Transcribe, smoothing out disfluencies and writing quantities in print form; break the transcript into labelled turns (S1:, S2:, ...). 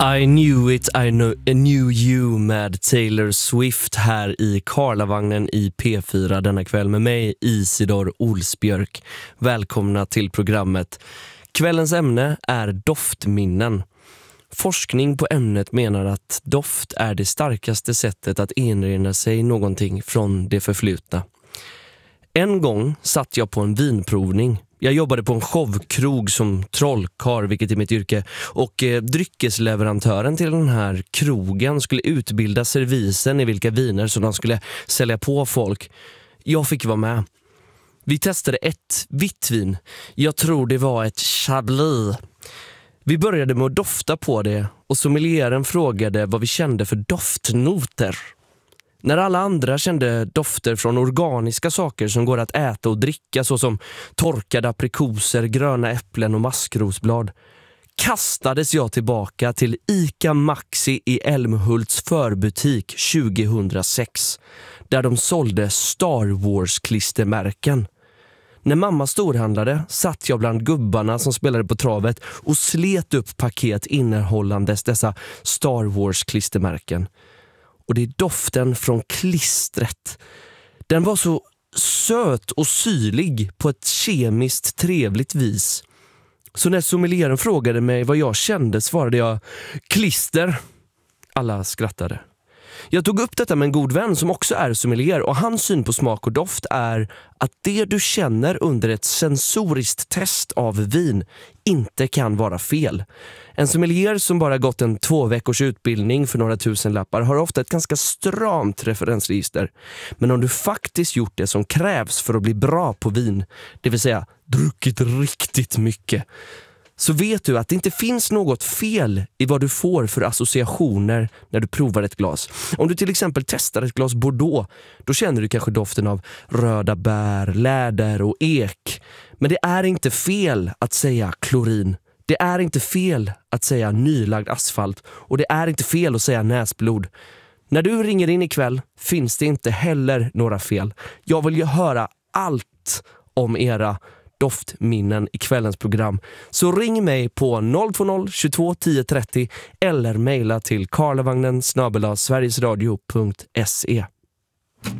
S1: I knew it, I knew you med Taylor Swift här i Karlavagnen i P4 denna kväll med mig, Isidor Olsbjörk. Välkomna till programmet. Kvällens ämne är doftminnen. Forskning på ämnet menar att doft är det starkaste sättet att erinra sig någonting från det förflutna. En gång satt jag på en vinprovning. Jag jobbade på en showkrog som trollkarl, vilket är mitt yrke, och dryckesleverantören till den här krogen skulle utbilda servisen i vilka viner som de skulle sälja på folk. Jag fick vara med. Vi testade ett vitt vin. Jag tror det var ett Chablis. Vi började med att dofta på det och sommelieren frågade vad vi kände för doftnoter. När alla andra kände dofter från organiska saker som går att äta och dricka, såsom torkade aprikoser, gröna äpplen och maskrosblad, kastades jag tillbaka till ICA Maxi i Älmhults förbutik 2006, där de sålde Star Wars-klistermärken. När mamma storhandlade satt jag bland gubbarna som spelade på travet och slet upp paket innehållandes dessa Star Wars-klistermärken. Och det är doften från klistret. Den var så söt och syrlig på ett kemiskt trevligt vis. Så när sommelieren frågade mig vad jag kände svarade jag klister. Alla skrattade. Jag tog upp detta med en god vän som också är sommelier, och hans syn på smak och doft är att det du känner under ett sensoriskt test av vin inte kan vara fel. En sommelier som bara gått en 2 veckors utbildning för några tusenlappar har ofta ett ganska stramt referensregister. Men om du faktiskt gjort det som krävs för att bli bra på vin, det vill säga druckit riktigt mycket, så vet du att det inte finns något fel i vad du får för associationer när du provar ett glas. Om du till exempel testar ett glas Bordeaux, då känner du kanske doften av röda bär, läder och ek. Men det är inte fel att säga klorin. Det är inte fel att säga nylagd asfalt. Och det är inte fel att säga näsblod. När du ringer in ikväll finns det inte heller några fel. Jag vill ju höra allt om era doftminnen i kvällens program. Så ring mig på 020 22 10 30 eller mejla till karlavagnen@sverigesradio.se.